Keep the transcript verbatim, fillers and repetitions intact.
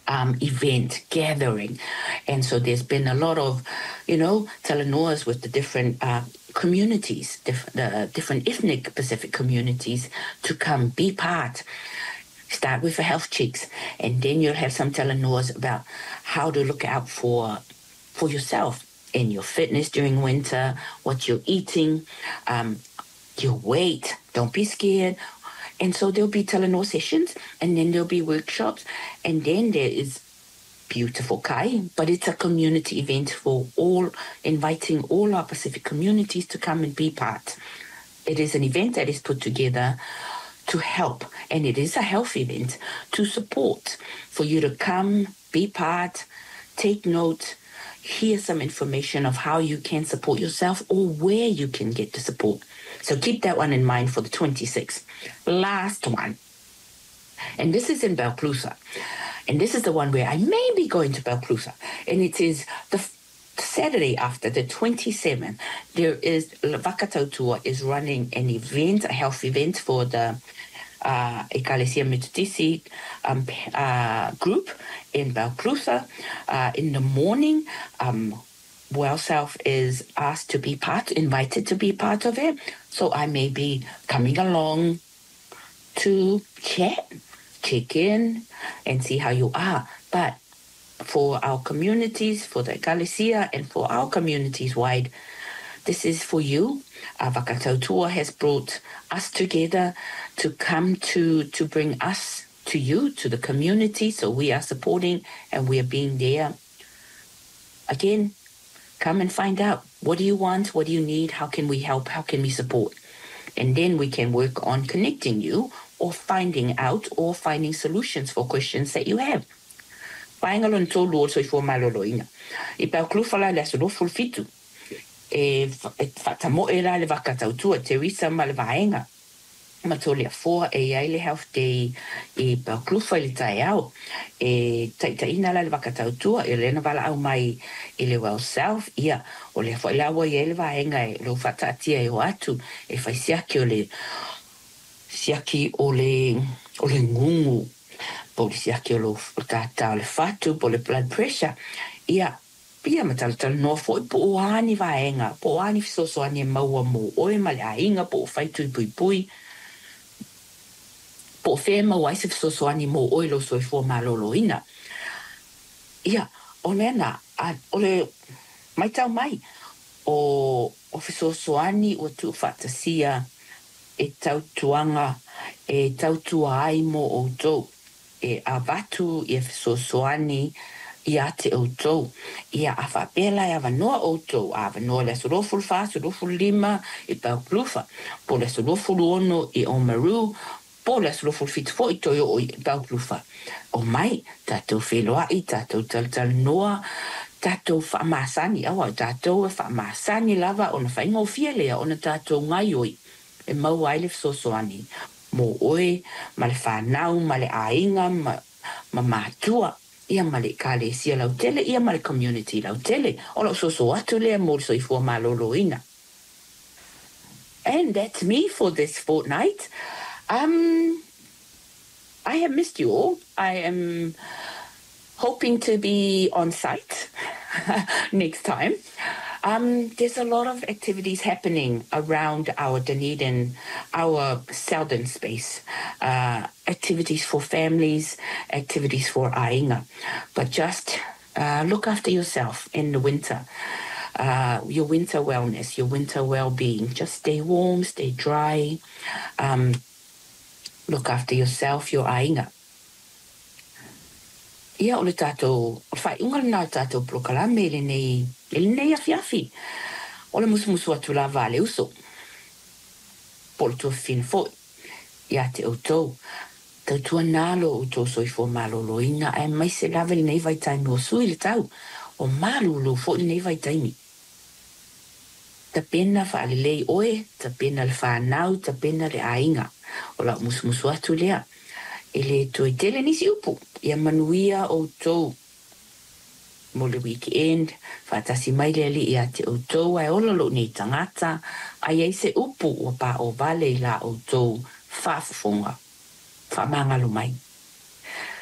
um, event, gathering. And so there's been a lot of, you know, telenoas with the different uh, communities, diff- the different ethnic Pacific communities to come be part. Start with the health checks, and then you'll have some telenoas about how to look out for for yourself and your fitness during winter, what you're eating, um, your weight. Don't be scared. And so there'll be Telenor sessions, and then there'll be workshops, and then there is beautiful Kai, but it's a community event for all, inviting all our Pacific communities to come and be part. It is an event that is put together to help, and it is a health event to support, for you to come, be part, take note, hear some information of how you can support yourself or where you can get the support. So keep that one in mind for the twenty-sixth. Last one. And this is in Balclutha. And this is the one where I may be going to Balclutha. And it is the Saturday after, the twenty-seventh. There is, Vakatautua is running an event, a health event for the uh, Ekalesia Metodisi um, uh, group in Balclutha. Uh, in the morning, um, Well South is asked to be part, invited to be part of it. So I may be coming along to chat, check in, and see how you are. But for our communities, for the Ekalesia, and for our communities wide, this is for you. Uh, Vakatautua has brought us together to come to, to bring us to you, to the community. So we are supporting and we are being there. Again, come and find out. What do you want? What do you need? How can we help? How can we support? And then we can work on connecting you or finding out or finding solutions for questions that you have. Paengalon tolu o soi fo maloloina. I Balclutha la le aso full fitu. E fatamo era le Vakatautua, Teresa ma le vaenga. Matole a four e ai le health day e Balclutha le tai au. E taitaina la le Vakatautua e lena vala au mai e le Well South. Ia, o le fo ilawa i le vaenga e lo fatatia e o atu. E fai siaki o le siaki o le o le ngungu. Po le siaki o lo tata o le fatu, po le blood pressure. Ia, Pia mataltal no foi po ani vaenga, po ani fisoso ani maua mo oe male ainga po fai tui pui pui. Po fe maua ise fisoso ani mo oe lo soi fo malolo ina. Ia, o nena, o le mai tau mai, o, o fisoso ani o tu fatasia e tau tuanga, e tau tua ai mo o tau, e avatu i e fisoso ani, ia te outou, ia a whapela e a wanoa outou, a wanoa le suroful wha, suroful lima, i Balclutha, po le suroful ono i Oamaru, po le suroful fitfo i toio o i Balclutha. O mai, tātou wheloa i, tātou taltal noa, tātou whamasani, awa, tātou e whamasani lava o na whainga o fielea, o na tātou ngai oi, e mau aile fisosoani, mo oe, ma le whanau, ma le ainga, ma, ma mātua, ia male Ekalesia lau tele, ia male community lau tele. O lau soso atu lea mo so i fua maloloina. And that's me for this fortnight. Um, I have missed you all. I am hoping to be on site next time. Um, there's a lot of activities happening around our Dunedin, our southern space. Uh, activities for families, activities for ainga. But just uh, look after yourself in the winter. Uh, your winter wellness, your winter well-being. Just stay warm, stay dry. Um, look after yourself, your ainga. Ia o le tātou, o whai unga le nā tātou prokalame le nei, le nei afiafi. O le musumusu atu la vale uso. Polo tua fina foi. Ia te outou. Tau tua nalo o tō soi fo maloloina, e mai se lave le nei vai taimi o sui le tau. O malulu fo le nei vai taimi. Ta pena wha le lei oe, ta pena le whanau, ta pena le ainga. O la musumusu atu lea. E le toi tele nisi upu, ia manuia o tau mo le weekend, whatasi mai le li ia te o tau, ai ololo nei tangata, ai ei se upu o pa o vale la o tau whafufonga, whamangalo mai.